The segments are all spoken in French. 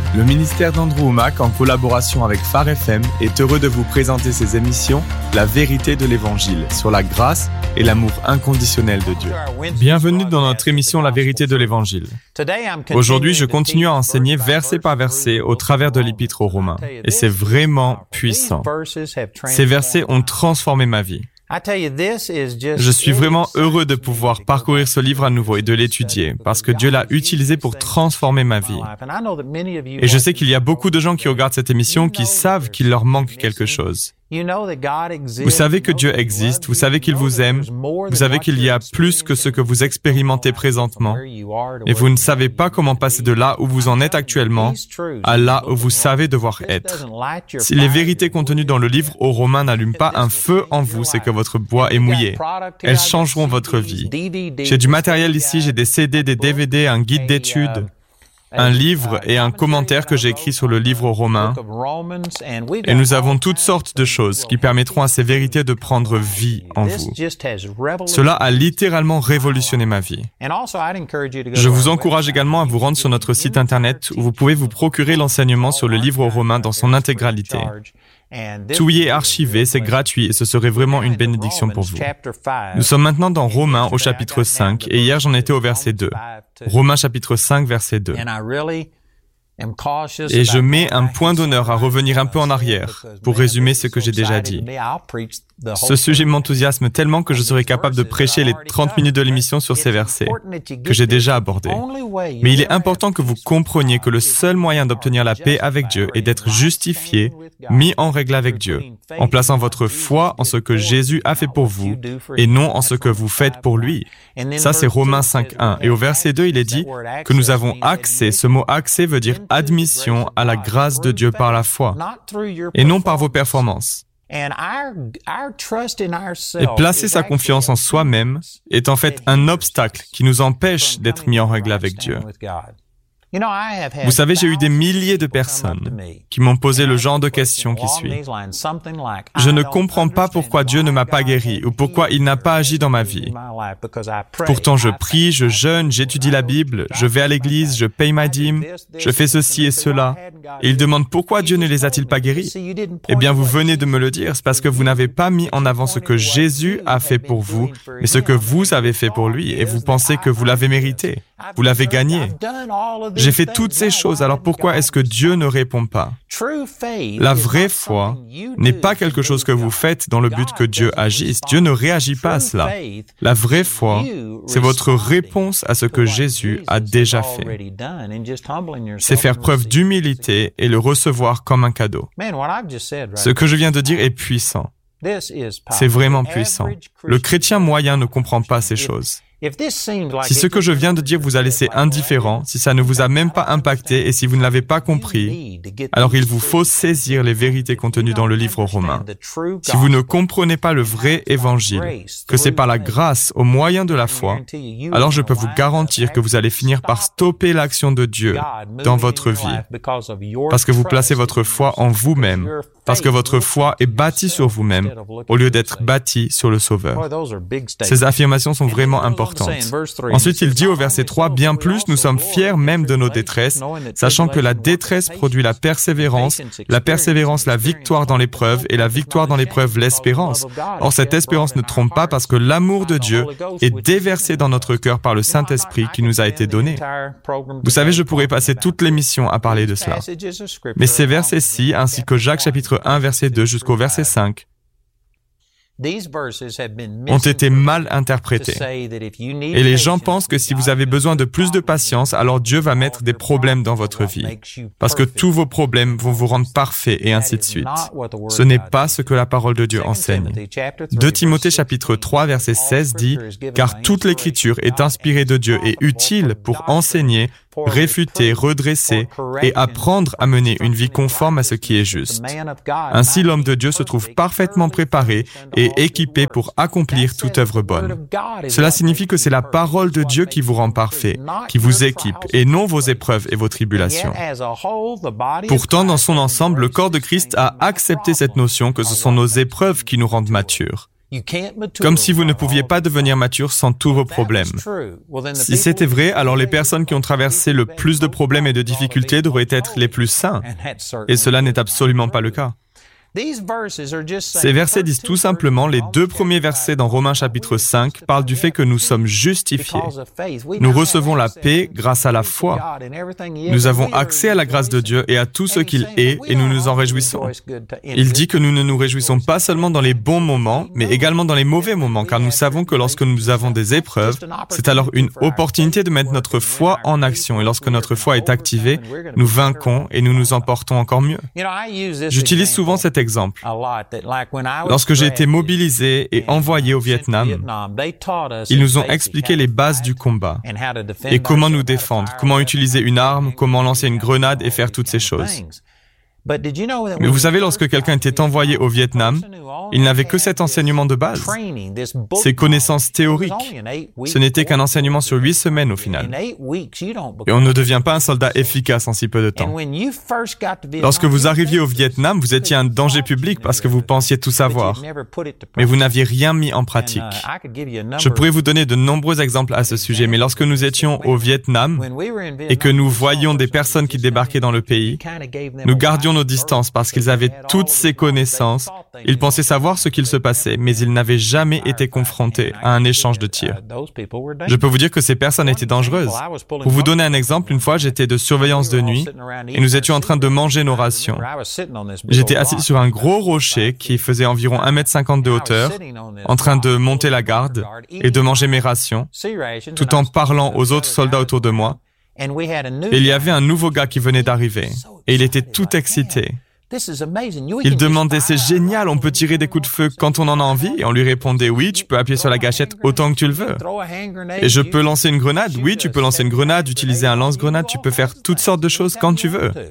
Le ministère d'Andrew Wommack, en collaboration avec Phare FM, est heureux de vous présenter ses émissions « La vérité de l'Évangile » sur la grâce et l'amour inconditionnel de Dieu. Bienvenue dans notre émission « La vérité de l'Évangile ». Aujourd'hui, je continue à enseigner verset par verset au travers de l'Épître aux Romains. Et c'est vraiment puissant. Ces versets ont transformé ma vie. Je suis vraiment heureux de pouvoir parcourir ce livre à nouveau et de l'étudier, parce que Dieu l'a utilisé pour transformer ma vie. Et je sais qu'il y a beaucoup de gens qui regardent cette émission qui savent qu'il leur manque quelque chose. Vous savez que Dieu existe, vous savez qu'il vous aime, vous savez qu'il y a plus que ce que vous expérimentez présentement, et vous ne savez pas comment passer de là où vous en êtes actuellement à là où vous savez devoir être. Si les vérités contenues dans le livre aux Romains n'allument pas un feu en vous, c'est que votre bois est mouillé. Elles changeront votre vie. J'ai du matériel ici, j'ai des CD, des DVD, un guide d'études, un livre et un commentaire que j'ai écrit sur le livre aux Romains. Et nous avons toutes sortes de choses qui permettront à ces vérités de prendre vie en vous. Cela a littéralement révolutionné ma vie. Je vous encourage également à vous rendre sur notre site internet où vous pouvez vous procurer l'enseignement sur le livre aux Romains dans son intégralité. Tout y est archivé, c'est gratuit et ce serait vraiment une bénédiction pour vous. Nous sommes maintenant dans Romains au chapitre 5 et hier j'en étais au verset 2. Romains chapitre 5 verset 2. Et je mets un point d'honneur à revenir un peu en arrière pour résumer ce que j'ai déjà dit. Ce sujet m'enthousiasme tellement que je serais capable de prêcher les 30 minutes de l'émission sur ces versets que j'ai déjà abordés. Mais il est important que vous compreniez que le seul moyen d'obtenir la paix avec Dieu est d'être justifié, mis en règle avec Dieu, en plaçant votre foi en ce que Jésus a fait pour vous et non en ce que vous faites pour lui. Ça, c'est Romains 5.1. Et au verset 2, il est dit que nous avons accès. Ce mot « accès » veut dire admission à la grâce de Dieu par la foi, et non par vos performances. Et placer sa confiance en soi-même est en fait un obstacle qui nous empêche d'être mis en règle avec Dieu. Vous savez, j'ai eu des milliers de personnes qui m'ont posé le genre de questions qui suit. Je ne comprends pas pourquoi Dieu ne m'a pas guéri ou pourquoi il n'a pas agi dans ma vie. Pourtant, je prie, je jeûne, j'étudie la Bible, je vais à l'église, je paye ma dîme, je fais ceci et cela. Et ils demandent pourquoi Dieu ne les a-t-il pas guéris? Eh bien, vous venez de me le dire, c'est parce que vous n'avez pas mis en avant ce que Jésus a fait pour vous, mais ce que vous avez fait pour lui, et vous pensez que vous l'avez mérité. Vous l'avez gagné. J'ai fait toutes ces choses, alors pourquoi est-ce que Dieu ne répond pas? La vraie foi n'est pas quelque chose que vous faites dans le but que Dieu agisse. Dieu ne réagit pas à cela. La vraie foi, c'est votre réponse à ce que Jésus a déjà fait. C'est faire preuve d'humilité et le recevoir comme un cadeau. Ce que je viens de dire est puissant. C'est vraiment puissant. Le chrétien moyen ne comprend pas ces choses. Si ce que je viens de dire vous a laissé indifférent, si ça ne vous a même pas impacté et si vous ne l'avez pas compris, alors il vous faut saisir les vérités contenues dans le livre aux Romains. Si vous ne comprenez pas le vrai évangile, que c'est par la grâce au moyen de la foi, alors je peux vous garantir que vous allez finir par stopper l'action de Dieu dans votre vie, parce que vous placez votre foi en vous-même, parce que votre foi est bâtie sur vous-même, au lieu d'être bâtie sur le Sauveur. Ces affirmations sont vraiment importantes. Ensuite, il dit au verset 3, « Bien plus, nous sommes fiers même de nos détresses, sachant que la détresse produit la persévérance la victoire dans l'épreuve, et la victoire dans l'épreuve l'espérance. Or, cette espérance ne trompe pas parce que l'amour de Dieu est déversé dans notre cœur par le Saint-Esprit qui nous a été donné. » Vous savez, je pourrais passer toute l'émission à parler de cela. Mais ces versets-ci, ainsi que Jacques chapitre 1, verset 2 jusqu'au verset 5, ont été mal interprétés. Et les gens pensent que si vous avez besoin de plus de patience, alors Dieu va mettre des problèmes dans votre vie, parce que tous vos problèmes vont vous rendre parfait et ainsi de suite. Ce n'est pas ce que la parole de Dieu enseigne. 2 Timothée chapitre 3 verset 16 dit « Car toute l'écriture est inspirée de Dieu et utile pour enseigner, réfuter, redresser et apprendre à mener une vie conforme à ce qui est juste. Ainsi, l'homme de Dieu se trouve parfaitement préparé et équipé pour accomplir toute œuvre bonne. » Cela signifie que c'est la parole de Dieu qui vous rend parfait, qui vous équipe, et non vos épreuves et vos tribulations. Pourtant, dans son ensemble, le corps de Christ a accepté cette notion que ce sont nos épreuves qui nous rendent matures. Comme si vous ne pouviez pas devenir mature sans tous vos problèmes. Si c'était vrai, alors les personnes qui ont traversé le plus de problèmes et de difficultés devraient être les plus saints. Et cela n'est absolument pas le cas. Ces versets disent tout simplement, les 2 premiers versets dans Romains chapitre 5 parlent du fait que nous sommes justifiés. Nous recevons la paix grâce à la foi. Nous avons accès à la grâce de Dieu et à tout ce qu'il est et nous nous en réjouissons. Il dit que nous ne nous réjouissons pas seulement dans les bons moments, mais également dans les mauvais moments, car nous savons que lorsque nous avons des épreuves, c'est alors une opportunité de mettre notre foi en action. Et lorsque notre foi est activée, nous vainquons et nous nous emportons encore mieux. J'utilise souvent cet exemple. Lorsque j'ai été mobilisé et envoyé au Vietnam, ils nous ont expliqué les bases du combat et comment nous défendre, comment utiliser une arme, comment lancer une grenade et faire toutes ces choses. Mais vous savez, lorsque quelqu'un était envoyé au Vietnam, il n'avait que cet enseignement de base, ces connaissances théoriques. Ce n'était qu'un enseignement sur 8 semaines au final. Et on ne devient pas un soldat efficace en si peu de temps. Lorsque vous arriviez au Vietnam, vous étiez un danger public parce que vous pensiez tout savoir, mais vous n'aviez rien mis en pratique. Je pourrais vous donner de nombreux exemples à ce sujet, mais lorsque nous étions au Vietnam et que nous voyions des personnes qui débarquaient dans le pays, nous gardions nos distances parce qu'ils avaient toutes ces connaissances. Ils pensaient savoir ce qu'il se passait, mais ils n'avaient jamais été confrontés à un échange de tirs. Je peux vous dire que ces personnes étaient dangereuses. Pour vous donner un exemple, une fois, j'étais de surveillance de nuit et nous étions en train de manger nos rations. J'étais assis sur un gros rocher qui faisait environ 1,50 m de hauteur, en train de monter la garde et de manger mes rations, tout en parlant aux autres soldats autour de moi. Et il y avait un nouveau gars qui venait d'arriver, et il était tout excité. Il demandait, c'est génial, on peut tirer des coups de feu quand on en a envie? Et on lui répondait, oui, tu peux appuyer sur la gâchette autant que tu le veux. Et je peux lancer une grenade? Oui, tu peux lancer une grenade, utiliser un lance-grenade, tu peux faire toutes sortes de choses quand tu veux.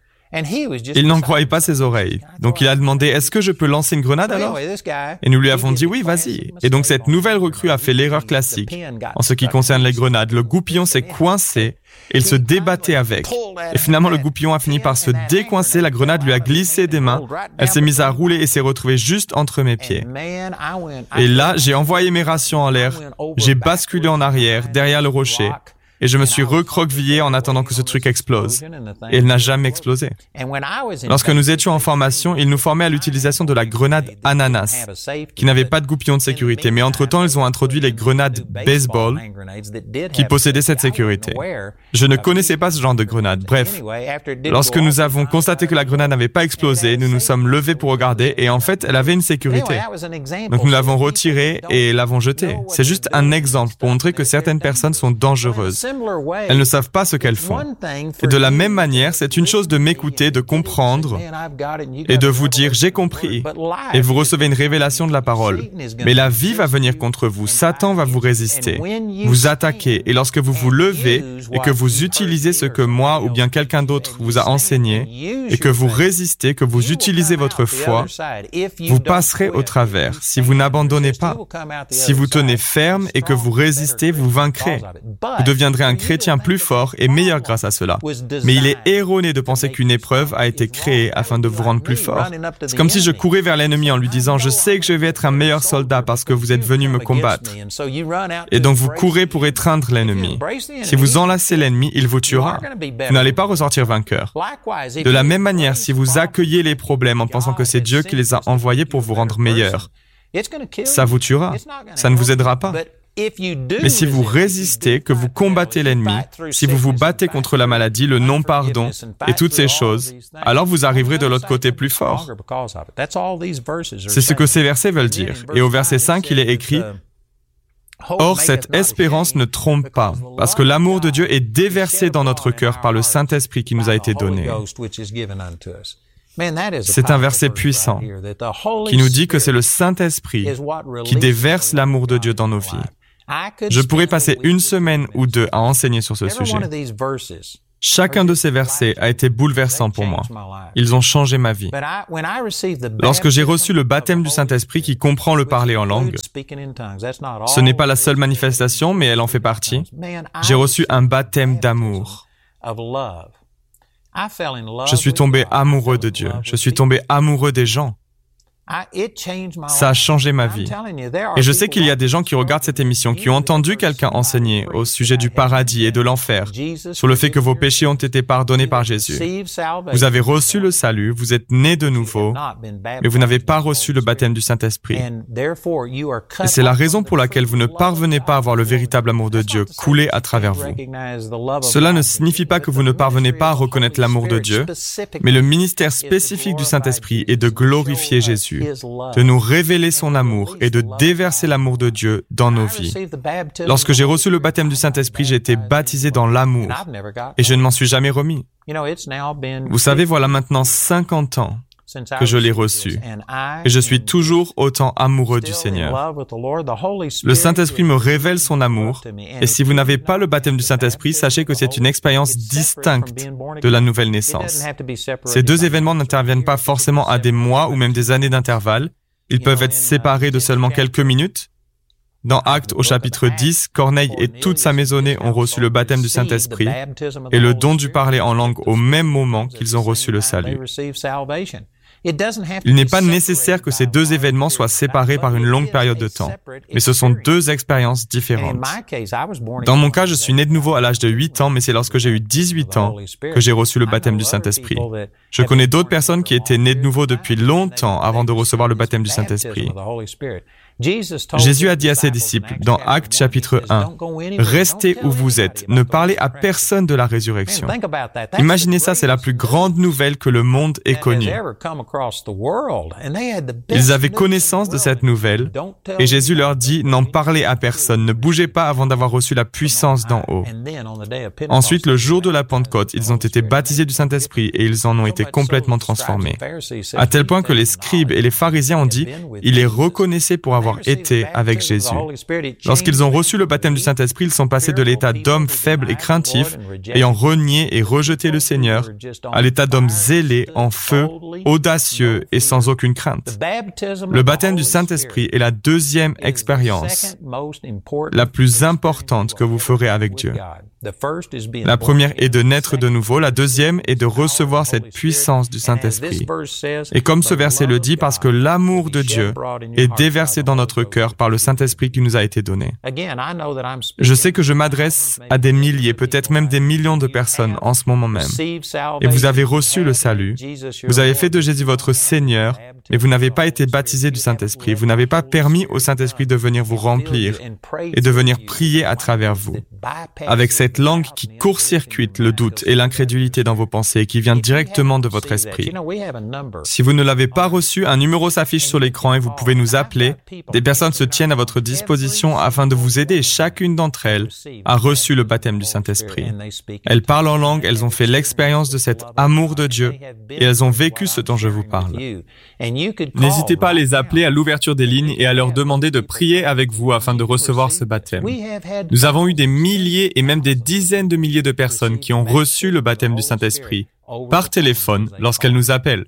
Il n'en croyait pas ses oreilles. Donc il a demandé, est-ce que je peux lancer une grenade alors? Et nous lui avons dit, oui, vas-y. Et donc cette nouvelle recrue a fait l'erreur classique. En ce qui concerne les grenades, le goupillon s'est coincé et il se débattait avec. Et finalement, le goupillon a fini par se décoincer, la grenade lui a glissé des mains, elle s'est mise à rouler et s'est retrouvée juste entre mes pieds. Et là, j'ai envoyé mes rations en l'air, j'ai basculé en arrière, derrière le rocher, et je me suis recroquevillé en attendant que ce truc explose. Et il n'a jamais explosé. Lorsque nous étions en formation, ils nous formaient à l'utilisation de la grenade ananas, qui n'avait pas de goupillon de sécurité. Mais entre-temps, ils ont introduit les grenades baseball, qui possédaient cette sécurité. Je ne connaissais pas ce genre de grenade. Bref, lorsque nous avons constaté que la grenade n'avait pas explosé, nous nous sommes levés pour regarder, et en fait, elle avait une sécurité. Donc nous l'avons retirée et l'avons jetée. C'est juste un exemple pour montrer que certaines personnes sont dangereuses. Elles ne savent pas ce qu'elles font. Et de la même manière, c'est une chose de m'écouter, de comprendre et de vous dire « j'ai compris » et vous recevez une révélation de la parole. Mais la vie va venir contre vous, Satan va vous résister, vous attaquer et lorsque vous vous levez et que vous utilisez ce que moi ou bien quelqu'un d'autre vous a enseigné et que vous résistez, que vous utilisez votre foi, vous passerez au travers. Si vous n'abandonnez pas, si vous tenez ferme et que vous résistez, vous vaincrez. Vous deviendrez un chrétien plus fort et meilleur grâce à cela. Mais il est erroné de penser qu'une épreuve a été créée afin de vous rendre plus fort. C'est comme si je courais vers l'ennemi en lui disant « Je sais que je vais être un meilleur soldat parce que vous êtes venu me combattre. » Et donc vous courez pour étreindre l'ennemi. Si vous enlacez l'ennemi, il vous tuera. Vous n'allez pas ressortir vainqueur. De la même manière, si vous accueillez les problèmes en pensant que c'est Dieu qui les a envoyés pour vous rendre meilleur, ça vous tuera. Ça ne vous aidera pas. Mais si vous résistez, que vous combattez l'ennemi, si vous vous battez contre la maladie, le non-pardon et toutes ces choses, alors vous arriverez de l'autre côté plus fort. C'est ce que ces versets veulent dire. Et au verset 5, il est écrit « Or, cette espérance ne trompe pas, parce que l'amour de Dieu est déversé dans notre cœur par le Saint-Esprit qui nous a été donné. » C'est un verset puissant qui nous dit que c'est le Saint-Esprit qui déverse l'amour de Dieu dans nos vies. Je pourrais passer une semaine ou deux à enseigner sur ce sujet. Chacun de ces versets a été bouleversant pour moi. Ils ont changé ma vie. Lorsque j'ai reçu le baptême du Saint-Esprit qui comprend le parler en langue, ce n'est pas la seule manifestation, mais elle en fait partie. J'ai reçu un baptême d'amour. Je suis tombé amoureux de Dieu. Je suis tombé amoureux des gens. Ça a changé ma vie. Et je sais qu'il y a des gens qui regardent cette émission, qui ont entendu quelqu'un enseigner au sujet du paradis et de l'enfer, sur le fait que vos péchés ont été pardonnés par Jésus. Vous avez reçu le salut, vous êtes nés de nouveau, mais vous n'avez pas reçu le baptême du Saint-Esprit. Et c'est la raison pour laquelle vous ne parvenez pas à voir le véritable amour de Dieu couler à travers vous. Cela ne signifie pas que vous ne parvenez pas à reconnaître l'amour de Dieu, mais le ministère spécifique du Saint-Esprit est de glorifier Jésus, de nous révéler son amour et de déverser l'amour de Dieu dans nos vies. Lorsque j'ai reçu le baptême du Saint-Esprit, j'ai été baptisé dans l'amour et je ne m'en suis jamais remis. Vous savez, voilà maintenant 50 ans que je l'ai reçu et je suis toujours autant amoureux du Seigneur. Le Saint-Esprit me révèle son amour et si vous n'avez pas le baptême du Saint-Esprit, sachez que c'est une expérience distincte de la nouvelle naissance. Ces deux événements n'interviennent pas forcément à des mois ou même des années d'intervalle. Ils peuvent être séparés de seulement quelques minutes. Dans Actes au chapitre 10, Corneille et toute sa maisonnée ont reçu le baptême du Saint-Esprit et le don du parler en langue au même moment qu'ils ont reçu le salut. Il n'est pas nécessaire que ces deux événements soient séparés par une longue période de temps, mais ce sont deux expériences différentes. Dans mon cas, je suis né de nouveau à l'âge de 8 ans, mais c'est lorsque j'ai eu 18 ans que j'ai reçu le baptême du Saint-Esprit. Je connais d'autres personnes qui étaient nées de nouveau depuis longtemps avant de recevoir le baptême du Saint-Esprit. Jésus a dit à ses disciples, dans Actes chapitre 1, « Restez où vous êtes, ne parlez à personne de la résurrection. » Imaginez ça, c'est la plus grande nouvelle que le monde ait connue. Ils avaient connaissance de cette nouvelle, et Jésus leur dit, « N'en parlez à personne, ne bougez pas avant d'avoir reçu la puissance d'en haut. » Ensuite, le jour de la Pentecôte, ils ont été baptisés du Saint-Esprit et ils en ont été complètement transformés. À tel point que les scribes et les pharisiens ont dit, « Il les reconnaissait pour avoir été avec Jésus. » Lorsqu'ils ont reçu le baptême du Saint-Esprit, ils sont passés de l'état d'hommes faibles et craintifs, ayant renié et rejeté le Seigneur, à l'état d'hommes zélés, en feu, audacieux et sans aucune crainte. Le baptême du Saint-Esprit est la deuxième expérience, la plus importante que vous ferez avec Dieu. La première est de naître de nouveau, la deuxième est de recevoir cette puissance du Saint-Esprit. Et comme ce verset le dit, parce que l'amour de Dieu est déversé dans notre cœur par le Saint-Esprit qui nous a été donné. Je sais que je m'adresse à des milliers, peut-être même des millions de personnes en ce moment même. Et vous avez reçu le salut, vous avez fait de Jésus votre Seigneur, mais vous n'avez pas été baptisé du Saint-Esprit. Vous n'avez pas permis au Saint-Esprit de venir vous remplir et de venir prier à travers vous. Avec cette langue qui court-circuite le doute et l'incrédulité dans vos pensées et qui vient directement de votre esprit. Si vous ne l'avez pas reçu, un numéro s'affiche sur l'écran et vous pouvez nous appeler. Des personnes se tiennent à votre disposition afin de vous aider. Chacune d'entre elles a reçu le baptême du Saint-Esprit. Elles parlent en langue, elles ont fait l'expérience de cet amour de Dieu et elles ont vécu ce dont je vous parle. N'hésitez pas à les appeler à l'ouverture des lignes et à leur demander de prier avec vous afin de recevoir ce baptême. Nous avons eu des milliers et même des dizaines de milliers de personnes qui ont reçu le baptême du Saint-Esprit par téléphone lorsqu'elles nous appellent.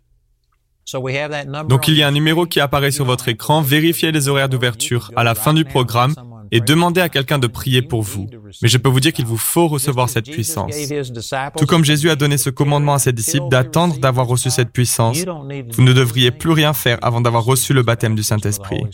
Donc il y a un numéro qui apparaît sur votre écran, vérifiez les horaires d'ouverture à la fin du programme et demandez à quelqu'un de prier pour vous. Mais je peux vous dire qu'il vous faut recevoir cette puissance. Tout comme Jésus a donné ce commandement à ses disciples d'attendre d'avoir reçu cette puissance, vous ne devriez plus rien faire avant d'avoir reçu le baptême du Saint-Esprit.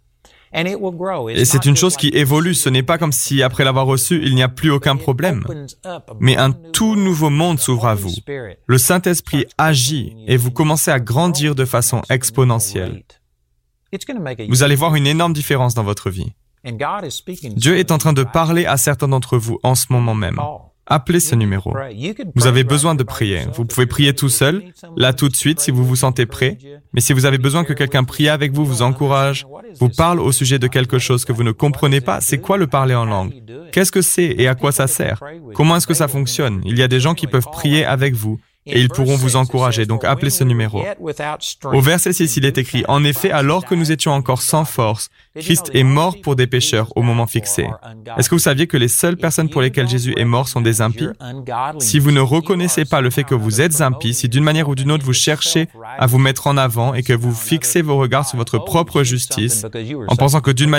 Et c'est une chose qui évolue, ce n'est pas comme si après l'avoir reçu, il n'y a plus aucun problème. Mais un tout nouveau monde s'ouvre à vous. Le Saint-Esprit agit et vous commencez à grandir de façon exponentielle. Vous allez voir une énorme différence dans votre vie. Dieu est en train de parler à certains d'entre vous en ce moment même. Appelez ce numéro. Vous avez besoin de prier. Vous pouvez prier tout seul, là tout de suite si vous vous sentez prêt. Mais si vous avez besoin que quelqu'un prie avec vous, vous encourage, vous parle au sujet de quelque chose que vous ne comprenez pas, c'est quoi le parler en langue? Qu'est-ce que c'est et à quoi ça sert? Comment est-ce que ça fonctionne? Il y a des gens qui peuvent prier avec vous. Et ils pourront vous encourager, donc appelez ce numéro. Au verset 6, il est écrit, « En effet, alors que nous étions encore sans force, Christ est mort pour des pécheurs au moment fixé. » Est-ce que vous saviez que les seules personnes pour lesquelles Jésus est mort sont des impies? Si vous ne reconnaissez pas le fait que vous êtes impie, si d'une manière ou d'une autre vous cherchez à vous mettre en avant et que vous fixez vos regards sur votre propre justice, en pensant que d'une manière